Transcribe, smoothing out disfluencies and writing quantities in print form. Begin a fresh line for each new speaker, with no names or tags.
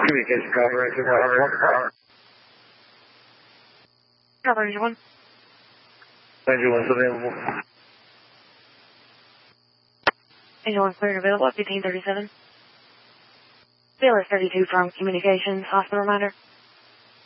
Communication cover,
Cover Angel 1.
Angel 1's available.
Angel 1's cleared and available at 1537. BLS 32 from Communications, hospital reminder.